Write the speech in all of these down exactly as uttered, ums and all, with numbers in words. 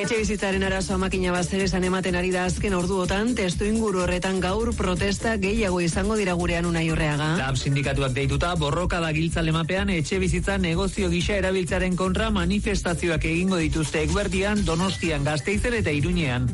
Etxe bizitzaren arazoa makina bazeresan ematen ari da azken orduotan, testu inguru horretan gaur protesta gehiago izango dira gurean Unai Urreaga. Lab sindikatuak deituta borroka da giltza lemapean etxe bizitza negozio gisa erabiltzaren kontra manifestazioak egingo dituzte eguerdian, Donostian, Gasteizen eta Iruñean.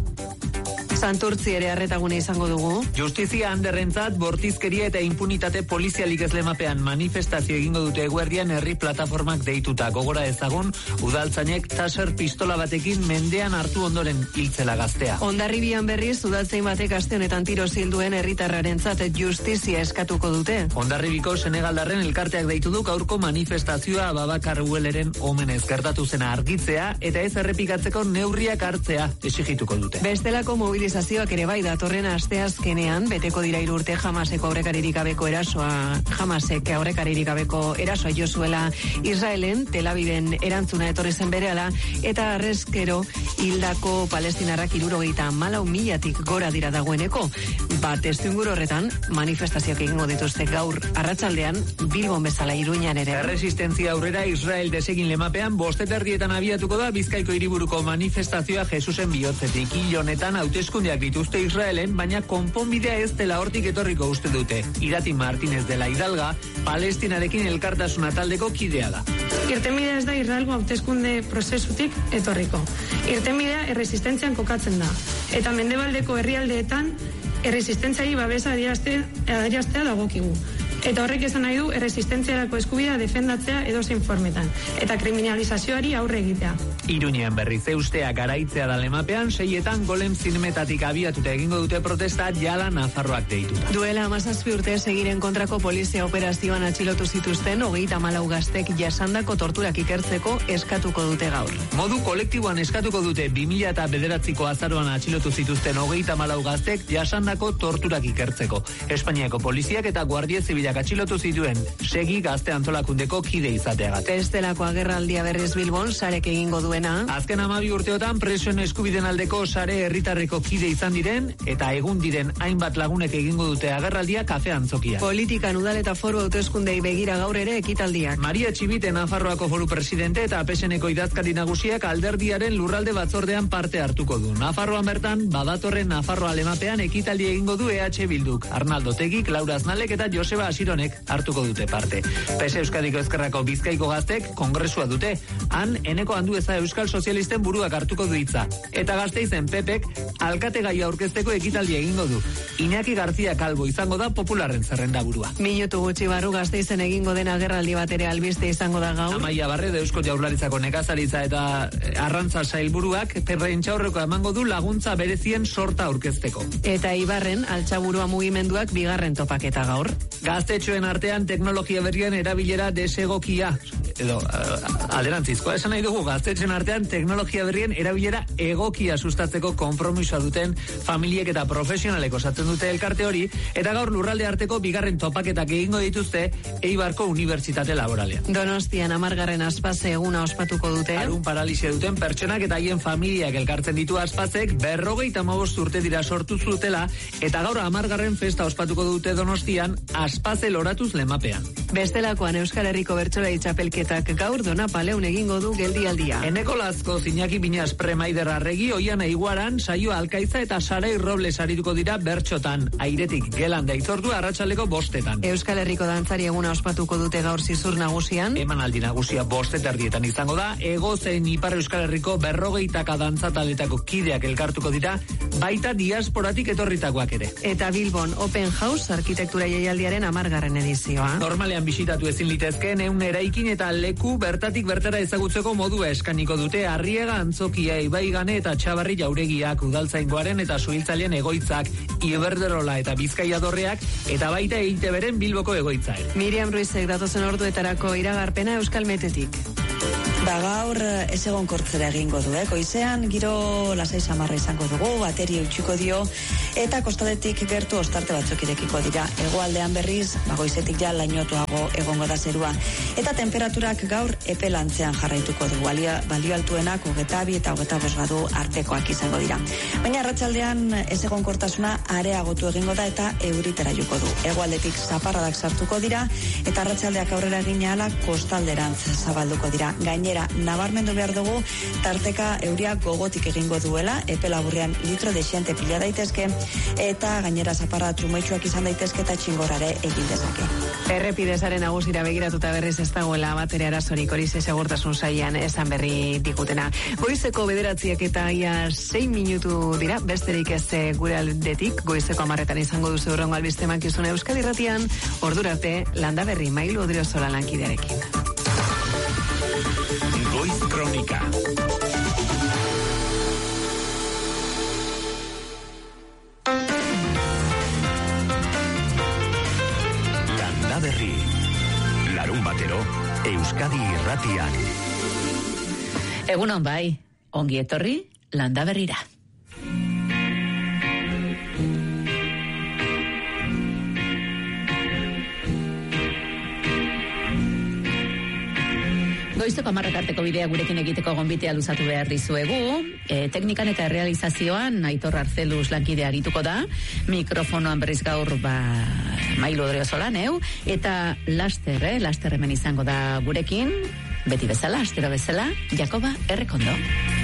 Santurtzi ere arretagune izango dugu. Justizia handerrentzat bortizkeria eta impunitate polizialik ez lemapean manifestazio egingo dute eguerdian herri plataformak deituta. Gogora ezagun, udaltzainek taser pistola batekin mendean hartu ondoren hiltzela gaztea. Hondarribian berriz, udaltzain batek aste honetan tiro zilduen herritarrarentzat justizia eskatuko dute. Hondarribiko Senegaldarren elkarteak deitu du gaurko manifestazioa Babakar Ueleren omenez gertatu zena argitzea eta ez errepikatzeko neurriak hartzea exigituko dute. Bestelako mobilizazioak ere bai datorren asteazkenean beteko dira hiru urte Hamaseko aurrekaririk gabeko erasoa Hamasek aurrekaririk gabeko erasoa jo zuela Israelen, Tel Aviven erantzuna etorri zen berehala eta arrezkero hildako palestinarrak hirurogeita hamalau milatik gora dira dagoeneko. Bat testuinguru horretan manifestazioak egingo dituzte gaur arratsaldean Bilbon bezala Iruñan ere. Erresistentzia aurrera Israel desegin lemapean bosteterdietan abiatuko da Bizkaiko hiriburuko manifestazioa Jesusen bihotzetik. Hil honetan hauteskundeak dituzte Israelen, baina konponbidea ez dela hortik etorriko uste dute. Irati Martinez dela Hidalga, Palestinarekin elkartasuna taldeko kidea da. Irtenbidea ez da Israelgo hauteskunde prozesutik etorriko. Irtenbidea erresistentzian kokatzen da. Eta mendebaldeko herrialdeetan erresistentziari babesa adieraztea dagokigu. Eta horrek esan nahi du erresistentziarako eskubidea defendatzea edozein formetan. Eta kriminalizazioari aurre egitea. Iruñean berriz eustea garaitzea da lemapean, seietan golem zinemetatik abiatuta egingo dute protesta jala Nafarroak deituta. Duela hamazazpi urte segiren kontrako polizia operazioan atxilotu zituzten hogeita hamalau gaztek jasandako torturak ikertzeko eskatuko dute gaur. Modu kolektiboan eskatuko dute bi mila eta bederatziko azaroan atxilotu zituzten hogeita hamalau gaztek jasandako torturak ikertzeko. Espainiako poliziak eta Guardia Zibilak atxilotu zituen segi gazte antolakundeko kide izateagatik. Bestelako agerraldia berriz Bilbon sarek egingo duena. Azken hamabi urteotan presoen eskubiden aldeko sare herritarreko kide izan diren eta egun diren hainbat lagunek egingo dute agerraldia kafe antzokia. Politikan udal eta foru hauteskundei begira gaur ere ekitaldiak. Maria Txibite Nafarroako foru presidente eta P S Nko idazkari nagusiak alderdiaren lurralde batzordean parte hartuko du. Nafarroan bertan badatorren Nafarroa lemapean ekitaldi egingo du E H Bilduk. Arnaldo Tegik, Laura Aznalek eta Joseba Asironek hartuko dute parte. P S Euskadiko Ezkerrako Bizkaiko gaztek kongresua dute. Han Eneko Andueza Euskal Sozialisten buruak hartuko du hitza. Eta Gasteizen Pepek alkategaia aurkezteko ekitaldia egingo du. Iñaki Garzia Kalbo izango da Popularren zerrenda burua. Minutu gutxi barru Gasteizen egingo den agerraldi bat ere albiste izango da gaur. Amaia Barre de Eusko Jaurlaritzako nekazaritza eta arrantza sailburuak prentsaurrekoa emango du laguntza berezien sorta aurkezteko. Eta Ibarren altxaburua mugimenduak bigarren topaketa gaur. Gaztetxoen artean teknologia berrien erabilera desegokia edo uh, alderantzizkoa esan nahi dugu gaztetxoen artean teknologia berrien erabilera egokia sustatzeko konpromisoa duten familiek eta profesionalek osatzen dute elkarte hori eta gaur lurralde arteko bigarren topaketak egingo dituzte Eibarko Unibertsitate Laboralean. Donostian hamargarren Aspaze eguna ospatuko dute. Arun paralisia duten pertsonak eta haien familiak elkartzen ditu Aspazek berrogeita hamabost urte dira sortu zutela eta gaur hamargarren festa ospatuko dute Donostian Aspaze loratuz lemapean. Bestelakoan Euskal Herriko bertsolari txapelketak gaur Donapaleun egingo du geldialdia. Eneko Lazko, Iñaki Biñas, Premaider Arregi, Oiana Iguaran, Saio Alkaiza eta Sarai Robles arituko dira bertxotan. Airetik gelan daitzordu arratsaldeko bostetan. Euskal Herriko dantzari eguna ospatuko dute gaur Zizur nagusian. Emanaldi nagusia bostet erdietan izango da. Ego zein Ipar Euskal Herriko berrogeitaka dantzataletako kideak elkartuko dira, baita diasporatik etorritakoak ere. Eta Bilbon Open House arkitektura jaialdiaren hamargarren edizioa. Normalean bisitatu ezin litezkeen ehun eraikin eta leku bertatik bertara ezagutzeko modua eskaniko dute Arriega Antzokia, Ibaigane eta Txabarri jauregiak, udaltzaingoaren eta suhiltzaileen egoitzak, Iberderola eta Bizkaia dorreak eta baita E I T Beren Bilboko egoitza. Miriam Ruizek datozen orduetarako iragarpena Euskal Metetik. Ba gaur ez egon kortzera egingo du, eh? Goizean giro lasai samarra izango dugu, bateri eutxiko dio, eta kostaletik gertu ostarte batzuk irekiko dira. Hegoaldean berriz, ba goizetik ja lainotuago egongo da zerua. Eta temperaturak gaur epelantzean jarraituko du. Balio, balio altuenak hogeta bi eta hogeta bost gradu artekoak izango dira. Baina arratsaldean ez egon kortasuna areagotu egingo da eta euritera juko du. Hegoaldetik zaparradak sartuko dira, eta arratsaldeak aurrera egin ahala kostalderantz zabalduko dira. Gaine gainera nabarmendu behar dugu tarteka euria gogotik egingo duela, epe laburrean litro desiente pila daitezke, eta gainera zaparra trumoitsuak izan daitezke eta txingorare egin dezake. Errepidezaren nagusira begiratuta berriz ez dagoela batere arazorik, hori ze segurtasun sailean esan berri digutena. Goizeko bederatziak eta ia sei minutu dira, besterik ez gure aldetik, goizeko amarretan izango duzu urrengo albiste mankizuna Euskadi Irratian, ordurarte Landaberri Mailu Odriozola lankidearekin. Goiz Kronika. Landaberri. Larun batero, Euskadi Irratian. Egunon bai, ongi etorri Landaberrira. Goizeko amarretarteko bidea gurekin egiteko gonbitea luzatu behar dizuegu. E, teknikan eta realizazioan Aitor Arzeluz lankide arituko da. Mikrofonoan berriz gaur ba, Mailu Odriozola neu. Eta laster, eh, laster hemen izango da gurekin. Beti bezala, astero bezala, Jakoba Errekondo.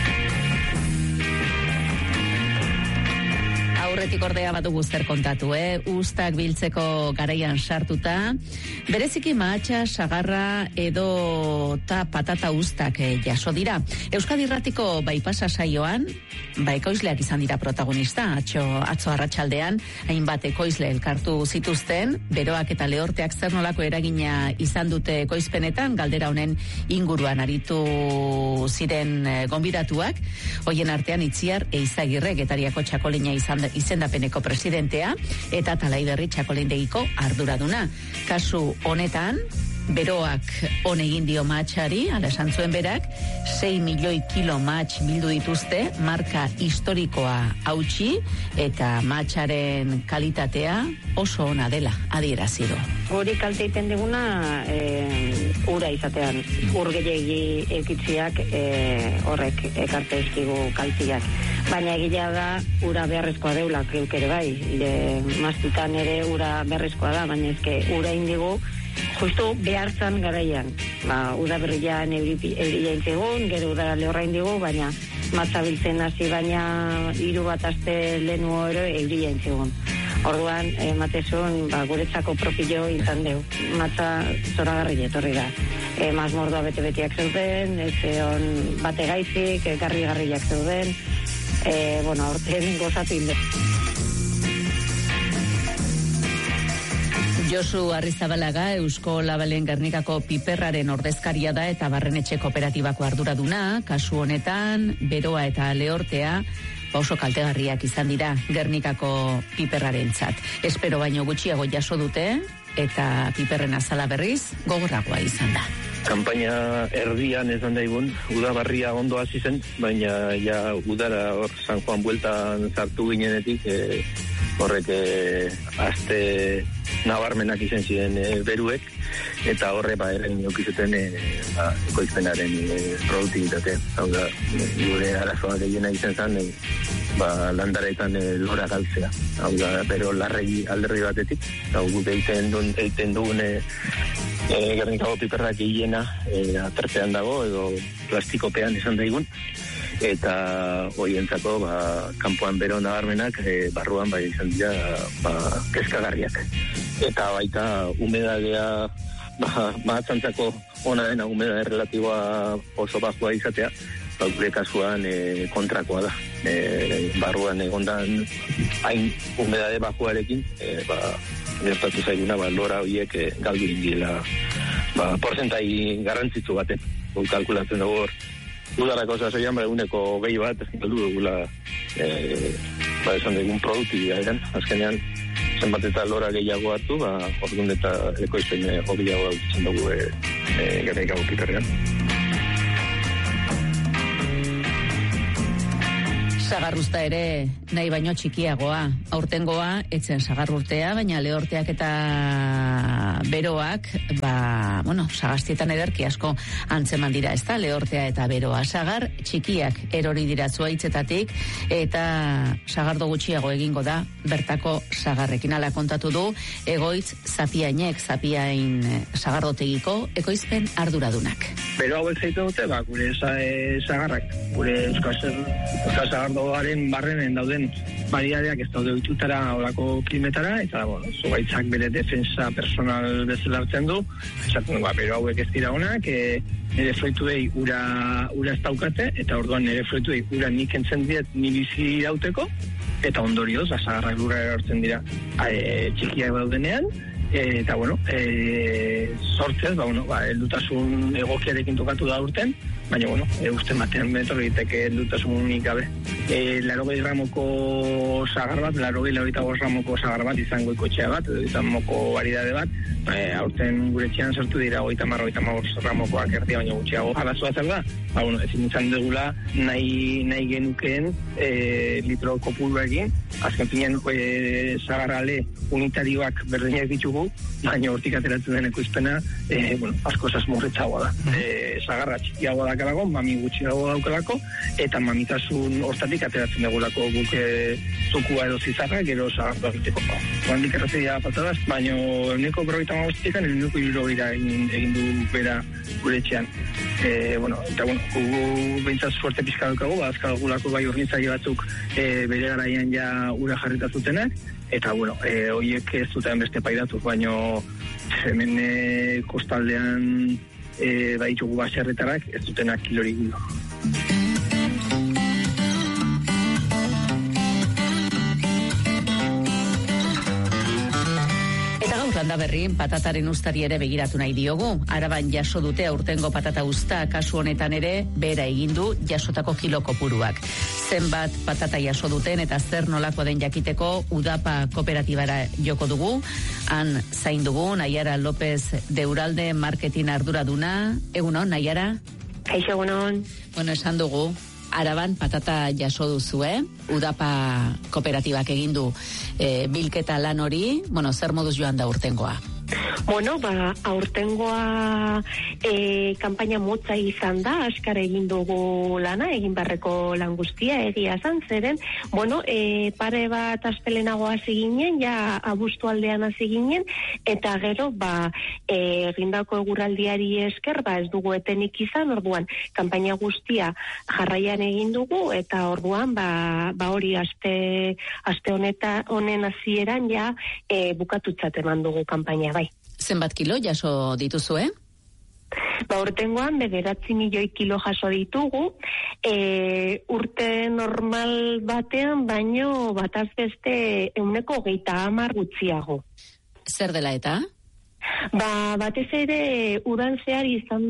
Aurretik ordea badugu zer kontatu, eh? Uztak biltzeko garaian sartuta, bereziki mahatsa, sagarra edo ta patata uztak eh, jaso dira. Euskadi Irratiko baipasa saioan, ba ekoizleak izan dira protagonista, atxo, atzo arratsaldean, hainbat ekoizle elkartu zituzten, beroak eta lehorteak zer nolako eragina izan dute ekoizpenetan, galdera honen inguruan aritu ziren eh, gonbidatuak, hoien artean Itziar Eizagirre, Getariako txakolina izan da, izendapeneko presidentea eta Talaiberri txakolindegiko arduraduna. Kasu honetan, beroak on egin dio mahatxari, ala esan zuen berak, sei milioi kilo mahatx bildu dituzte, marka historikoa hautsi, eta mahatxaren kalitatea oso ona dela, adierazi du. Guri kalte egiten diguna e, ura izatean, ur gehiegi eukitziak e, horrek ekarte eskigu kaltziak. Baina egilea da ura beharrezkoa deula, kreuk ere bai. E, maztutan ere ura beharrezkoa da, baina ezke ura indigu justu behartzan garaian. Ba, uda berrian eurila intzegun, gero uda lehorra indigu, baina matza biltzen hasi baina hiru bat aste lehenu oro eurila intzegun. Orduan, ematezun, ba, guretzako propillo izan deu. Matza zoragarri etorri da. E, maz mordoa bete-betiak zeuden, ez egon bate gaizik, garri-garriak zeuden. E, bueno, aurten gozatu inde. Josu Arrizabalaga, Eusko Labalen Gernikako piperraren ordezkaria da eta barrenetxe kooperatibako arduraduna, kasu honetan, beroa eta lehortea, oso kaltegarriak izan dira Gernikako piperrarentzat. Espero baino gutxiago jaso dute eta piperren azala berriz gogorragoa izan da. Kanpaina erdian esan daigun, udabarria ondo hasi zen, baina ja udara hor San Juan bueltan sartu ginenetik, e, horrek e, aste nabarmenak izan ziren e, beruek, eta horre ba eren okizuten e, ba, ekoizpenaren e, produktibitatea. Hau da, gure arazoa gehiena izan zen, e, ba, landaretan e, lora galtzea. Hau da, pero larregi alderri batetik, hau guk egiten duen, egiten duen e, e, Gernikako piperrak hiena e, aterpean dago, edo plastikopean izan daigun, eta hoientzako ba, kanpoan bero nabarmenak e, barruan bai izan dira ba, kezkagarriak. Eta baita humedadea ba, mahatzantzako ona dena humedade relatiboa oso bajua izatea, ba, gure kasuan e, kontrakoa da. E, barruan egondan hain humedade bajuarekin, e, ba, gertatu zaiguna, ba, lora horiek e, galdu ingila ba, porzentai garrantzitsu baten. Kalkulatzen dugu hor. Udarako sasoian, ba, eguneko gehi bat, galdu dugula, e, ba, esan dugun produktibitatean, azkenean, zenbat eta lora gehiago hartu, ba, orduan eta ekoizpen hobiago dutzen dugu e, e, Gernikako piperrean. Sagarruzta ere nahi baino txikiagoa. Aurtengoa etzen sagarrurtea, baina lehorteak eta beroak, ba, bueno, sagastietan ederki asko antzeman dira, ez da, lehortea eta beroa. Sagar txikiak erori dira zuaitzetatik, eta sagardo gutxiago egingo da bertako sagarrekin. Ala kontatu du Egoitz Zapiainek, Zapiain sagardotegiko ekoizpen arduradunak. Bero hauek zeitu dute, ba, gure sagarrak, gure euskal sagardoaren barrenen dauden bariadeak ez daude ditutara horako klimetara, eta bueno, zugaitzak bere defensa personal bezala hartzen du, esaten du, ba, bero hauek ez dira honak, e, nire fruituei ura, ura ez daukate, eta orduan nire fruituei ura nik entzen diet ni bizi irauteko, eta ondorioz, asagarrak lurra erortzen dira e, txikiak daudenean, e, eta bueno, e, sortzez, ba, bueno, ba, eldutasun egokiarekin tokatu da urten, baina, bueno, e, uste batean betor egiteke eldutasunik gabe. E, larogei gramoko sagar bat, larogei laurita goz gramoko sagar bat, izango ikotxea bat, edo izango baridade bat, e, aurten gure txian sartu dira goita marro, goita marro gramokoak erdia, baina gutxiago. Arazoa zer da? Ba, bueno, ezin izan degula nahi, nahi genukeen e, litro kopuru egin, azken finean e, sagarrale unitarioak berdinak ditugu, baina hortik ateratzen den ekoizpena, e, bueno, asko esasmurretzagoa da. E, sagarra txikiagoa dakalako, mami gutxiago daukalako, eta mamitasun hortatik ateratzen degulako guke zukua edo zizarra, gero sagardoa egiteko. Guandik errezedia faltadaz, baina euneko berrogeita hamabostekan, euneko hirurogeira egin, egin du bera gure etxean. E, bueno, eta bueno, gugu behintzat suerte pizka daukagu, azkalgulako bai hornitzaile batzuk e, bere garaian ja ura jarrita zutenak, eta bueno, e, horiek ez zuten beste paidatu, baina hemen e, kostaldean e, baitugu baserretarak ez dutenak kilorik gulo. Landa berri, patataren ustari ere begiratu nahi diogu. Araban jaso dute aurtengo patata usta, kasu honetan ere bera egin du jasotako kilo kopuruak. Zenbat patata jaso duten eta zer nolako den jakiteko Udapa kooperatibara joko dugu. Han zain dugu, Naiara López de Uralde marketing arduraduna. Egunon, Naiara? Kaixo, egunon. Bueno, esan dugu, Araban patata jaso duzu, eh? Udapa kooperatibak egin du e, bilketa lan hori, bueno, zer moduz joan da urtengoa? Bueno, ba, aurtengoa e, kanpaina motza izan da, askar egin dugu lana, egin barreko lan guztia, egia zan, zeren, bueno, e, pare bat astelenago hasi ginen, ja abuztu aldean hasi ginen, eta gero, ba, e, egindako eguraldiari esker, ba, ez dugu etenik izan, orduan, kanpaina guztia jarraian egin dugu, eta orduan, ba, ba hori aste, aste honeta, honen hasieran ja e, bukatutzat eman dugu kanpaina. Bai. Zenbat kilo jaso dituzu, eh? Ba, urtengoan bederatzi milioi kilo jaso ditugu, e, urte normal batean, baino bataz beste euneko hogeita hamar gutxiago. Zer dela eta? Ba, batez ere udan zehar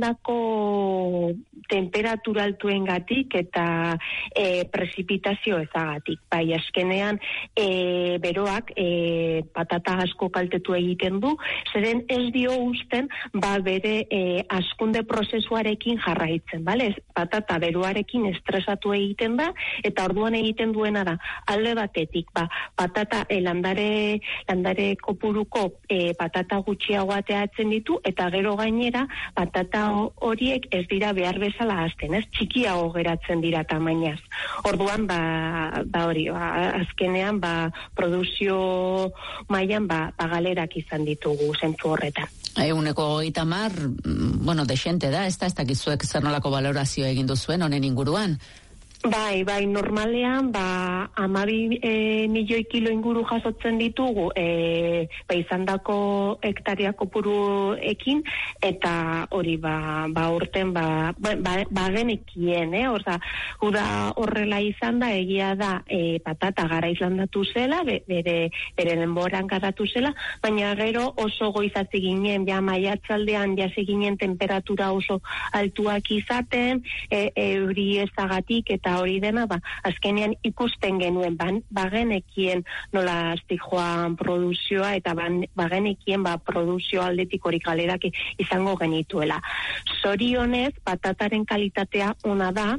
izandako temperatura altuengatik eta e, prezipitazio ezagatik. Bai, askenean e, beroak e, patata asko kaltetu egiten du, zeren ez dio usten ba bere e, askunde prozesuarekin jarraitzen, bale? Patata beroarekin estresatu egiten da, eta orduan egiten duena da alde batetik, ba, patata e, landare, landare kopuruko e, patata gutxiago ateatzen ditu, eta gero gainera patata horiek ez dira behar bezala hazten, ez txikiago geratzen dira tamainaz. Orduan, ba, ba hori, ba, azkenean, ba, produzio mailan ba, ba galerak izan ditugu zentzu horretan. Eguneko hogeita hamar, bueno, dexente da, ez da, ez dakizuek zer nolako valorazio egin duzuen honen inguruan? Bai, bai, normalean, ba, amabi e, milioi kilo inguru jasotzen ditugu, e, ba, izandako hektaria kopuruekin, eta hori, ba, ba, urten, ba, ba, ba genekien, eh, orda, uda horrela izan da, egia da, e, patata gara izlandatu zela, be, bere, bere denboran garatu zela, baina gero oso goizatzi ginen, ja, maiatzaldean, jasi ginen temperatura oso altuak izaten, e, euri ezagatik, eta eta hori dena, ba, azkenean ikusten genuen, ba, bagenekien nola azti joan produzioa, eta ban, bagenekien ba, produzio aldetik hori galerak izango genituela. Zorionez, patataren kalitatea ona da,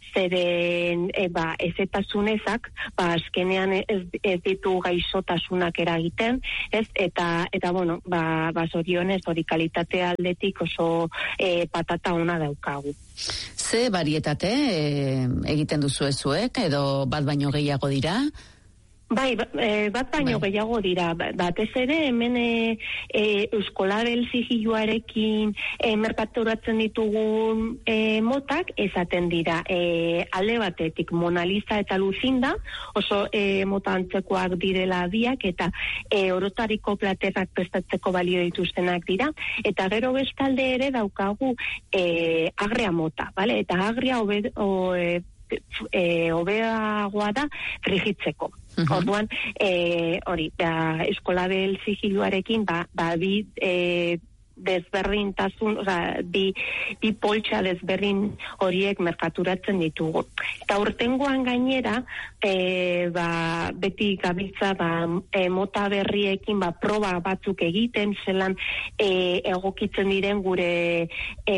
zeren e, ba, ezetasunezak, ba, azkenean ez, ez ditu gaixotasunak eragiten, ez, eta, eta bueno, ba, ba zorionez, hori kalitatea aldetik oso e, patata ona daukagu. Ze barietate e, egiten duzu ezuek, edo bat baino gehiago dira? Bai, bat baino bai. Gehiago dira, batez ere hemen e, e, Euskolabel sigiluarekin e, merkaturatzen ditugun e, motak esaten dira, e, alde batetik Mona Lisa eta Lucinda, oso e, mota antzekoak direla biak, eta e, orotariko platerrak prestatzeko balio dituztenak dira, eta gero bestalde ere daukagu e, agria mota, vale? Eta agria obe, o, e, e, obeagoa da frigitzeko. Uh-huh. Orduan, e, hori, da, Euskolabel sigiluarekin, ba, ba, bi e, desberdintasun, oza, bi, bi poltsa desberdin horiek merkaturatzen ditugu. Eta urtengoan gainera, e, ba, beti gabiltza, ba, e, mota berriekin, ba, proba batzuk egiten, zelan e, egokitzen diren gure e,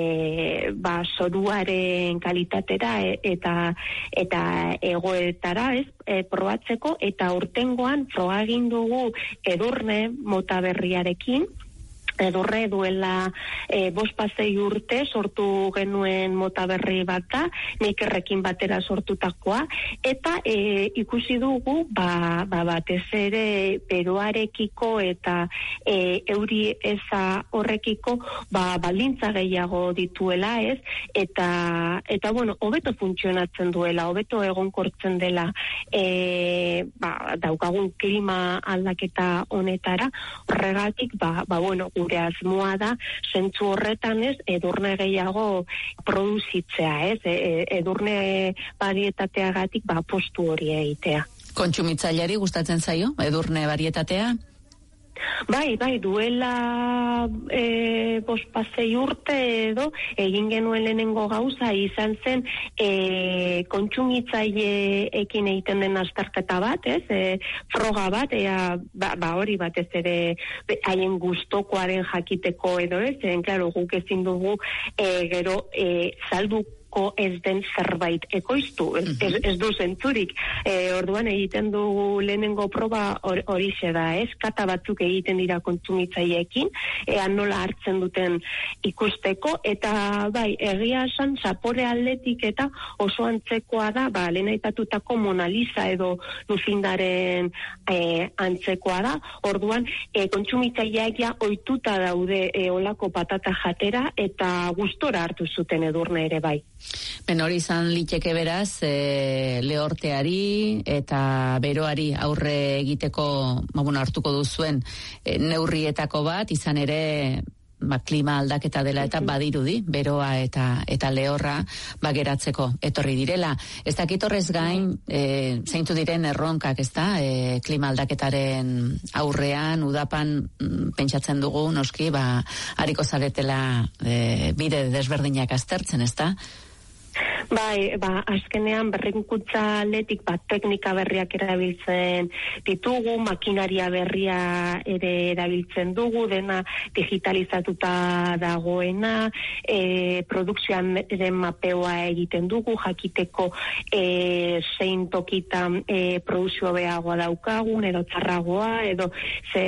ba, zoruaren kalitatera e, eta, eta egoetara, ez? E, probatzeko, eta urtengoan proba egin dugu Edurne mota berriarekin. Edurne duela e, bost pasei urte sortu genuen mota berri bat da, Neikerrekin batera sortutakoa, eta e, ikusi dugu ba, ba batez ere beroarekiko eta e, euri eza horrekiko ba, baldintza gehiago dituela, ez? Eta, eta bueno, hobeto funtzionatzen duela, hobeto egonkortzen dela e, ba, daukagun klima aldaketa honetara, horregatik, ba, ba bueno, gure asmoa da, zentzu horretan ez, Edurne gehiago produzitzea, ez, e, Edurne barietateagatik ba, postu hori egitea. Kontsumitzaileari gustatzen zaio, Edurne barietatea? Bai, bai, duela e, bost pasei urte edo egin genuen lehenengo gauza izan zen e, kontsumitzaileekin egiten den azterketa bat, ez? E, froga bat, ea, ba, ba hori batez ere haien gustokoaren jakiteko edo ez, en, klaro, guk ezin dugu e, gero e, saldu ez den zerbait ekoiztu, ez, ez, ez du zentzurik. E, orduan egiten dugu lehenengo proba horixe or, da, ez? Kata batzuk egiten dira kontsumitzaileekin, ean nola hartzen duten ikusteko, eta bai, egia esan, zapore aldetik eta oso antzekoa da, ba, lehen aitatutako Mona Lisa edo Lucindaren e, antzekoa da, orduan, e, kontsumitzaileak ja ohituta daude e, olako patata jatera, eta gustora hartu zuten Edurne ere bai. Ben hori izan liteke beraz, e, lehorteari eta beroari aurre egiteko, ba, bueno, hartuko duzuen e, neurrietako bat, izan ere ba, klima aldaketa dela eta badirudi, beroa eta eta lehorra bageratzeko etorri direla. Ez dakit horrez gain, e, zeintu diren erronkak, ez da, e, klima aldaketaren aurrean, udapan m, pentsatzen dugu, noski, ba, hariko zaretela e, bide desberdinak aztertzen, ez da? Bai, ba, azkenean berrikuntza aldetik ba, teknika berriak erabiltzen ditugu, makinaria berria ere erabiltzen dugu, dena digitalizatuta dagoena, e, produkzioan den mapeoa egiten dugu, jakiteko e, zein tokitan e, produzio beagoa daukagun, edo txarragoa, edo ze,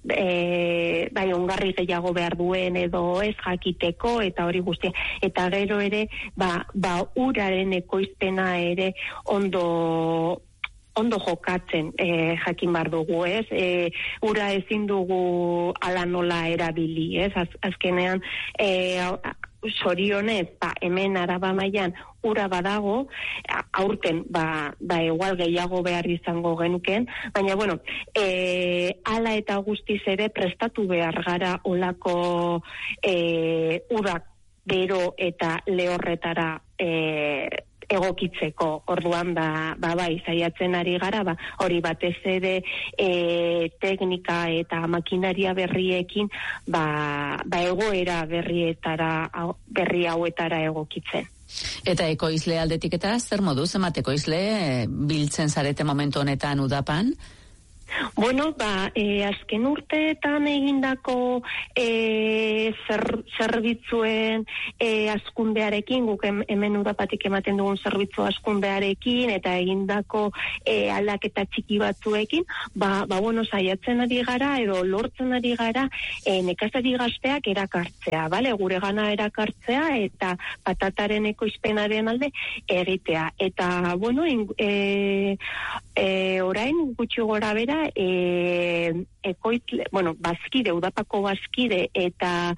e, bai, ongarri gehiago behar duen, edo ez jakiteko, eta hori guztia. Eta gero ere, ba, ba uraren ekoizpena ere ondo ondo jokatzen e, jakin bar dugu, ez? E, ura ezin dugu ala nola erabili, ez? Az, azkenean e, zorionez, ba, hemen Araba mailan ura badago, aurten ba, ba igual gehiago behar izango genuken, baina bueno, e, ala eta guztiz ere prestatu behar gara olako e, urak bero eta lehorretara e, egokitzeko. Orduan ba, ba bai, saiatzen ari gara, ba, hori batez ere e, teknika eta makinaria berriekin ba, ba egoera berrietara berri hauetara egokitzen. Eta ekoizle aldetik eta zer moduz, zenbat ekoizle biltzen zarete momentu honetan Udapan? Bueno, ba, e, azken urteetan egindako e, zer, zerbitzuen e, askundearekin, guk hemen Udapatik ematen dugun zerbitzu askundearekin, eta egindako e, aldaketa txiki batzuekin, ba, ba, bueno, saiatzen ari gara, edo lortzen ari gara, e, nekazari gazteak erakartzea, bale? Gure gana erakartzea, eta patataren ekoizpenaren alde egitea. Eta, bueno, in, e, e, orain gutxi gora bera, E, ekoizle, bueno, bazkide, Udapako bazkide eta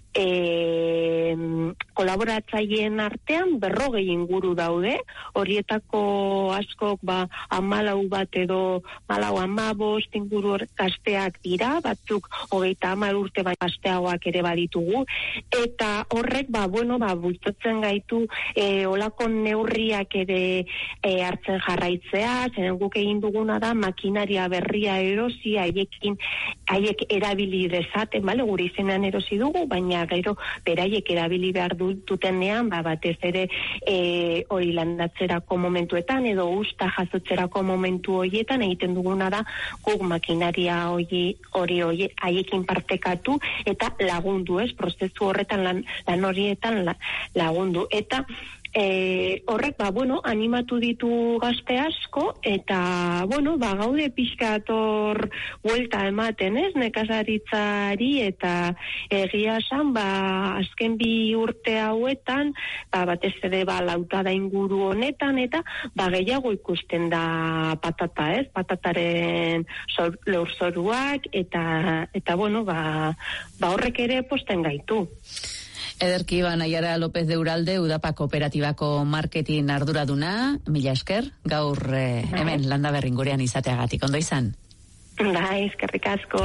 e, kolaboratzaileen artean berrogei inguru daude, horietako askok ba hamalau bat edo malau hamabost inguru gazteak dira, batzuk hogeita hamar urte bai gazteagoak ere baditugu, eta horrek ba bueno ba bultzatzen gaitu e, olako neurriak ere e, hartzen jarraitzea, zen guk egin duguna da makinaria berria erosi, haiekin haiek erabili dezaten, bale, gure izenean erosi dugu, baina gero beraiek erabili behar dutenean, ba, batez ere e, hori landatzerako momentuetan, edo usta jasotzerako momentu horietan, egiten duguna da, guk makinaria hori hori haiekin partekatu, eta lagundu, ez, prozesu horretan lan, lan horietan la, lagundu, eta E, horrek, ba, bueno, animatu ditu gazte asko, eta, bueno, ba, gaude pixkator huelta ematen, ez, nekazaritzari, eta egia esan, ba, azken bi urte hauetan, ba, batez ere, ba, lautada inguru honetan, eta, ba, gehiago ikusten da patata, ez, patataren zor, lurzoruak, eta, eta, bueno, ba, ba, horrek ere posten gaitu. Ederki, ba, Naiara López de Uralde, Udapa Kooperatibako marketing arduraduna, mila esker, gaur eh, hemen Landaberrin gurean izateagatik, ondo izan? Bai, eskerrik asko.